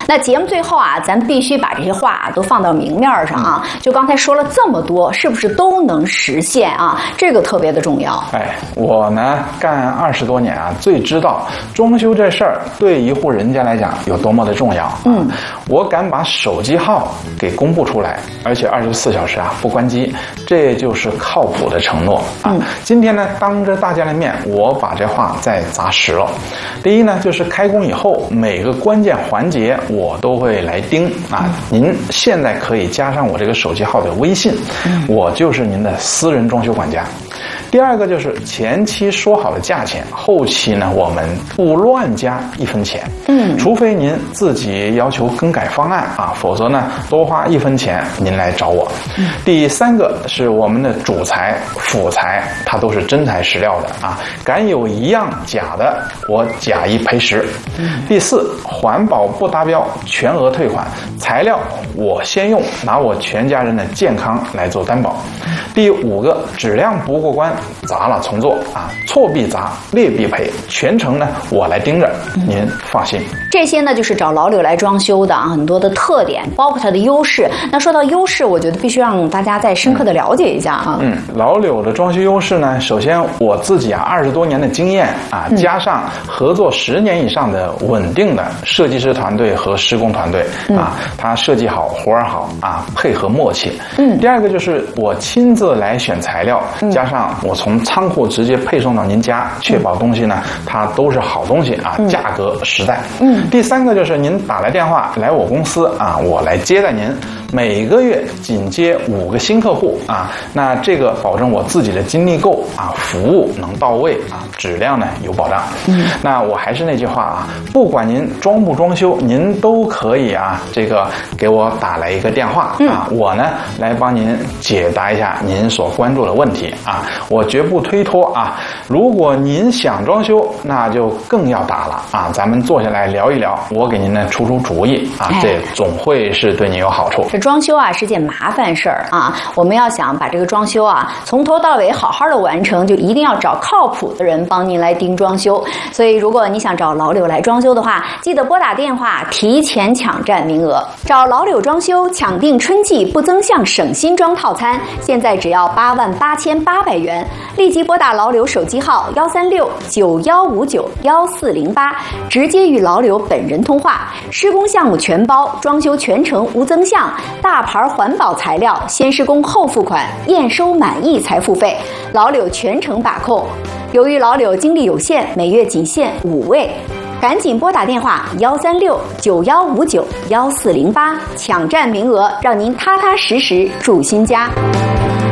那节目最后啊，咱必须把这些话都放到明面上啊。就刚才说了这么多，是不是都能实现啊？这个特别的重要。 我呢干20多年啊，最知道装修这事儿对一户人家来讲有多么的重要。我敢把手机号给公布出来，而且24小时啊不关机，这就是靠谱的承诺啊。今天呢，当着大家的面，我把这话再砸实了。第一呢，就是开工以后每个关键环节我都会来盯啊。您现在可以加上我这个手机号的微信，我就是您的私人装修管家。第二个就是前期说好的价钱，后期呢我们不乱加1分钱。除非您自己要求更改方案啊，否则呢多花1分钱您来找我。第三个是我们的主材、辅材，它都是真材实料的啊，敢有一样假的，我假一赔10。第四，环保不达标全额退款，材料我先用，拿我全家人的健康来做担保。第五个，质量不过关，砸了重做啊，错必砸，劣必赔，全程呢我来盯着，您放心。 这些呢就是找老柳来装修的啊，很多的特点，包括它的优势。那说到优势，我觉得必须让大家再深刻的了解一下啊。 老柳的装修优势呢，首先我自己啊20多年的经验啊，加上合作10年以上的稳定的设计师团队和施工团队啊，他设计好活儿好啊，配合默契。第二个就是我亲自来选材料，加上我从仓库直接配送到您家，确保东西呢它都是好东西啊，价格实在。第三个就是您打来电话来我公司啊，我来接待您，每个月紧接5个新客户啊，那这个保证我自己的精力够啊，服务能到位啊，质量呢有保障。那我还是那句话啊，不管您装不装修，您都可以啊，这个给我打来一个电话啊，我呢来帮您解答一下您所关注的问题啊，我绝不推脱啊。如果您想装修，那就更要打了啊，咱们坐下来聊一聊，我给您呢出主意啊，这总会是对您有好处。 这装修啊是件麻烦事儿啊，我们要想把这个装修啊从头到尾好好的完成，就一定要找靠谱的人帮您来盯装修。所以如果你想找老柳来装修的话，记得拨打电话提前抢占名额。找老柳装修抢定春季不增项省新装套餐，现在只要88800元，立即拨打老柳手机号13691591408，直接与老柳本人通话。施工项目全包，装修全程无增项，大牌环保材料，先施工后付款，验收满意才付费，老柳全程把控。由于老柳精力有限，每月仅限5位，赶紧拨打电话13691591408，抢占名额，让您踏踏实实住新家。